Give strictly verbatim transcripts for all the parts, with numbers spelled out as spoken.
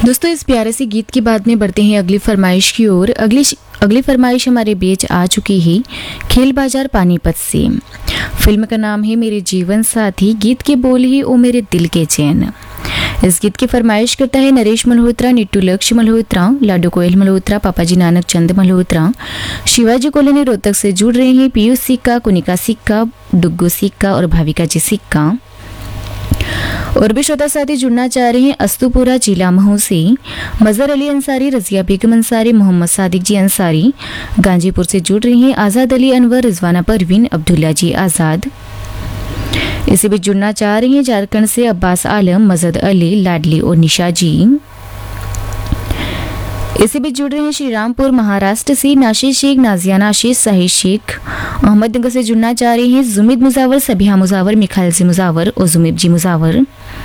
दोस्तों, इस प्यारे से गीत के बाद में बढ़ते हैं अगली फरमाइश की ओर। अगली अगली फरमाइश हमारे बीच आ चुकी है खेल बाजार पानीपत से। फिल्म का नाम है मेरे जीवन साथी, गीत के बोल ही ओ मेरे दिल के चैन। इस गीत की फरमाइश करता है नरेश मल्होत्रा, निट्टू लक्ष्य मल्होत्रा, लाडू कोयल मल्होत्रा, पापाजी नानक चंद मल्होत्रा, शिवाजी कॉलोनी रोहतक से जुड़ रहे हैं पीयूष सिक्का, कुनिका सिक्का, डुग्गू सिक्का और भाविका जी सिक्का। और भी श्रोता साथी जुड़ना चाह रहे हैं अस्तुपुरा जिला महू से मजहर अली अंसारी, रजिया बेगम अंसारी, मोहम्मद सादिक जी अंसारी। गांजीपुर से जुड़ रहे हैं आज़ाद अली अनवर, रिजवाना परवीन, अब्दुल्ला जी आज़ाद। इसी बीच जुड़ना चाह रहे हैं झारखंड से अब्बास आलम, मजद अली, लाडली और निशा जी। इसी बीच जुड़ रहे हैं श्री रामपुर महाराष्ट्र से नाशिर शेख, नाजिया नाशिर, साहिद शेख। अहमदनगर से जुड़ना चाह रहे हैं जुमिद मुजावर, सबिहा मुजावर, मिखाइल जी मुजावर और जुमिब जी मुजावर।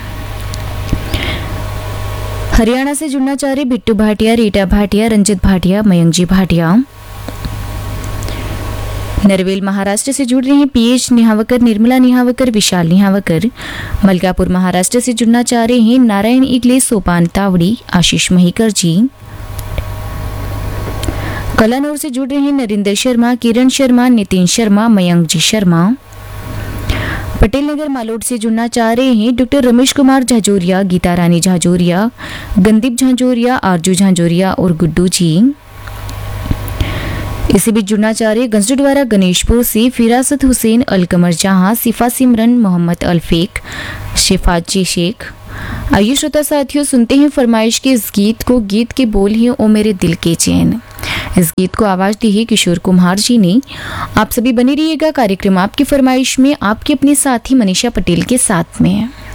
हरियाणा से जुड़ना चाह रहे बिट्टू भाटिया, रीटा भाटिया, रंजित भाटिया, मयंक जी भाटिया। नरवेल महाराष्ट्र से जुड़ रहे हैं पीएच निहावकर, निर्मला निहावकर, विशाल निहावकर। मलकापुर महाराष्ट्र से जुड़ना चाह रहे हैं नारायण इगले, सोपान तावड़ी, आशीष महिकर जी। कलानौर से जुड़ रहे हैं नरेंद्र शर्मा, किरण शर्मा, नितिन शर्मा, मयंक जी शर्मा। पटेल नगर मालोड से जुड़ना चाह रहे हैं डॉक्टर रमेश कुमार झांझोरिया, गीता रानी झांझोरिया, गंदीप झांझोरिया, आरजू झांझोरिया और गुड्डू जी। इसी बीच जुड़ना चाह रहे गंजडवारा गणेशपुर से फिरासत हुसैन, अलकमर जहां, सिफा सिमरन, मोहम्मद अल्फेक, शिफात जी शेख। आइए श्रोता साथियों, सुनते हैं फरमाइश के इस गीत को। गीत के बोल हैं ओ मेरे दिल के चैन। इस गीत को आवाज दी है किशोर कुमार जी ने। आप सभी बने रहिएगा कार्यक्रम आपकी फरमाइश में आपके अपने साथी मनीषा पटेल के साथ में।